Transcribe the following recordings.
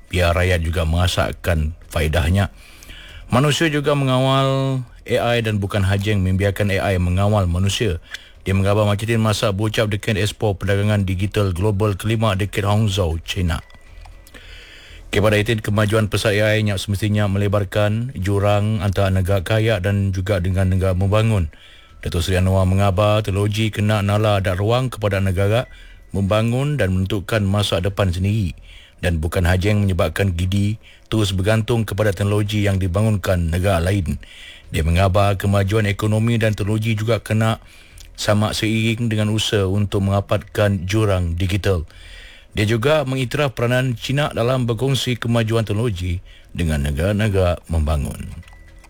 biar rakyat juga merasakan faedahnya. Manusia juga mengawal AI dan bukan haja yang membiarkan AI mengawal manusia. Dia menggambar Mahathir masa berucap dekat Expo Perdagangan Digital Global kelima dekat Hangzhou, China. Kepada itu, kemajuan pesat AI yang semestinya melebarkan jurang antara negara kaya dan juga dengan negara membangun. Datuk Seri Anwar mengabar teknologi kena nala ada ruang kepada negara membangun dan menentukan masa depan sendiri dan bukan haja yang menyebabkan Gidi terus bergantung kepada teknologi yang dibangunkan negara lain. Dia mengabar kemajuan ekonomi dan teknologi juga kena sama seiring dengan usaha untuk merapatkan jurang digital. Dia juga mengiktiraf peranan China dalam berkongsi kemajuan teknologi dengan negara-negara membangun.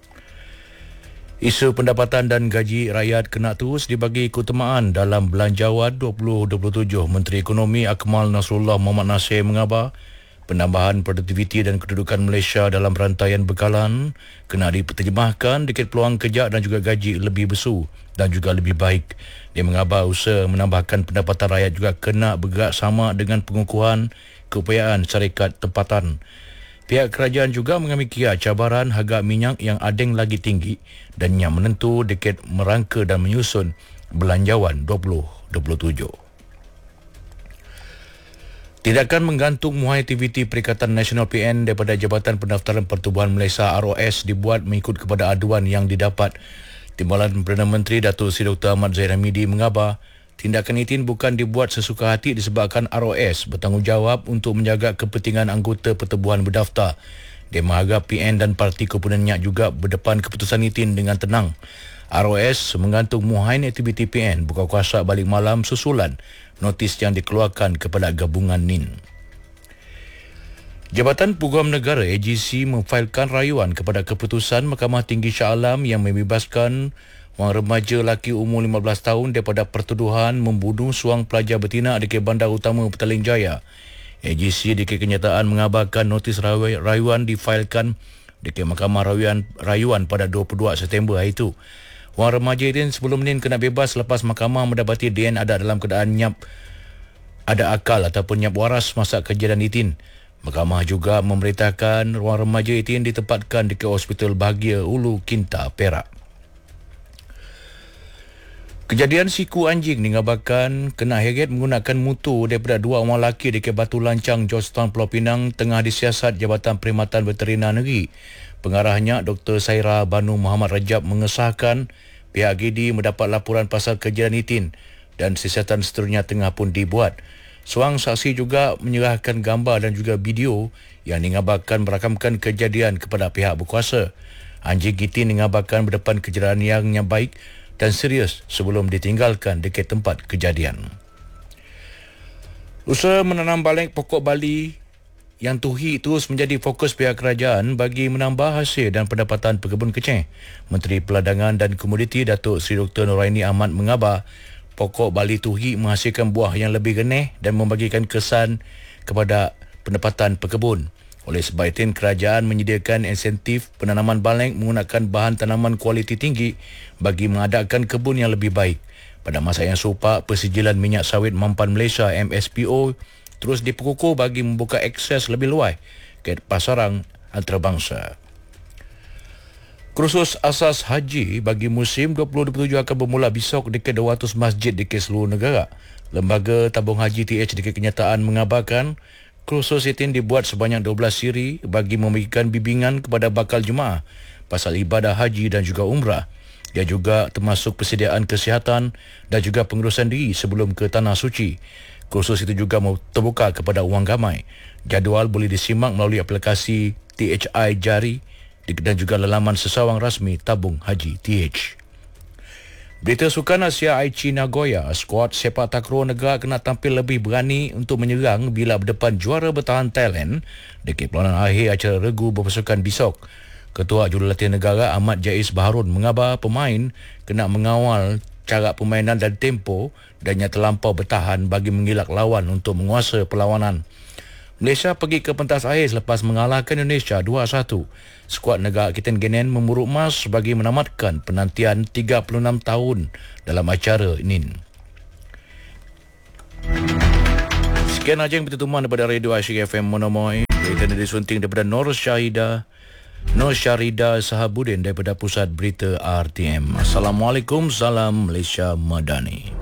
Isu pendapatan dan gaji rakyat kena terus dibagi keutamaan dalam Belanjawan 2027. Menteri Ekonomi Akmal Nasrullah Muhammad Nasir mengabar penambahan produktiviti dan kedudukan Malaysia dalam rantaian bekalan kena diterjemahkan dekat peluang kerja dan juga gaji lebih besu dan juga lebih baik. Dia mengabar usaha menambahkan pendapatan rakyat juga kena bergerak sama dengan pengukuhan keupayaan syarikat tempatan. Pihak kerajaan juga mengambil kira cabaran harga minyak yang adeng lagi tinggi dan yang menentu dekat merangka dan menyusun Belanjawan 2027. Tindakan menggantung muhai aktiviti Perikatan Nasional PN daripada Jabatan Pendaftaran Pertubuhan Malaysia ROS dibuat mengikut kepada aduan yang didapat. Timbalan Perdana Menteri Datuk Seri Dr. Ahmad Zahid Hamidi mengabar tindakan itu bukan dibuat sesuka hati disebabkan ROS bertanggungjawab untuk menjaga kepentingan anggota pertubuhan berdaftar. Dia mengharap PN dan parti komponennya juga berdepan keputusan itu dengan tenang. ROS menggantung muhai aktiviti PN buka kuasa balik malam susulan notis yang dikeluarkan kepada gabungan NIN. Jabatan Peguam Negara AGC memfailkan rayuan kepada keputusan Mahkamah Tinggi Shah Alam yang membebaskan wang remaja lelaki umur 15 tahun daripada pertuduhan membunuh seorang pelajar betina di Bandar Utama Petaling Jaya. AGC di kenyataan mengabarkan notis rayuan difailkan di Mahkamah Rayuan pada 22 September hari itu. Wang remaja itu sebelum ini kena bebas selepas mahkamah mendapati dia ada dalam keadaan ada akal ataupun nyap waras masa kejadian itu. Mahkamah juga memberitakan wang remaja itu ditempatkan di Hospital Bahagia Ulu Kinta, Perak. Kejadian siku anjing dingabarkan kena heret menggunakan mutu daripada dua orang lelaki di Batu Lancang, Georgetown, Pulau Pinang tengah disiasat Jabatan Perkhidmatan Veteriner Negeri. Pengarahnya Dr. Saira Banu Muhammad Rajab mengesahkan pihak GD mendapat laporan pasal kejadian itu dan siasatan seterusnya tengah pun dibuat. Seorang saksi juga menyerahkan gambar dan juga video yang dingabarkan merakamkan kejadian kepada pihak berkuasa. Anjing itu dingabarkan berdepan kejadian yang baik dan serius sebelum ditinggalkan dekat tempat kejadian. Usaha menanam balik pokok Bali yang tuhi terus menjadi fokus pihak kerajaan bagi menambah hasil dan pendapatan pekebun kecil. Menteri Peladangan dan Komoditi Datuk Seri Dr. Noraini Ahmad mengabar pokok Bali tuhi menghasilkan buah yang lebih genih dan membagikan kesan kepada pendapatan pekebun. Oleh sebab itu, kerajaan menyediakan insentif penanaman balik menggunakan bahan tanaman kualiti tinggi bagi mengadakan kebun yang lebih baik. Pada masa yang serupa, Persijilan Minyak Sawit Mampan Malaysia MSPO terus diperkukuh bagi membuka akses lebih luas ke pasaran antarabangsa. Kursus asas haji bagi musim 2027 akan bermula besok di 200 masjid di seluruh negara. Lembaga Tabung Haji TH di kenyataan mengabarkan kursus itu dibuat sebanyak 12 siri bagi memberikan bimbingan kepada bakal jemaah pasal ibadah haji dan juga umrah. Ia juga termasuk persediaan kesihatan dan juga pengurusan diri sebelum ke Tanah Suci. Kursus itu juga terbuka kepada orang ramai. Jadual boleh disimak melalui aplikasi THI Jari dan juga laman sesawang rasmi Tabung Haji TH. Berita Sukan Asia Aichi Nagoya, skuad sepak takraw negara kena tampil lebih berani untuk menyerang bila berdepan juara bertahan Thailand dekat perlawanan akhir acara regu berpasukan besok. Ketua Jurulatih Negara Ahmad Jais Baharun mengabar pemain kena mengawal cara permainan dan tempo dan yang terlampau bertahan bagi mengelak lawan untuk menguasai perlawanan. Malaysia pergi ke pentas akhir selepas mengalahkan Indonesia 2-1. Skuad negara Kiten Genen memuruk emas bagi menamatkan penantian 36 tahun dalam acara ini. Sekian aja yang bertemuan daripada Radio Asyik FM Monomoy. Ia kena disunting daripada Nur Syarida Sahabudin daripada Pusat Berita RTM. Assalamualaikum, salam Malaysia Madani.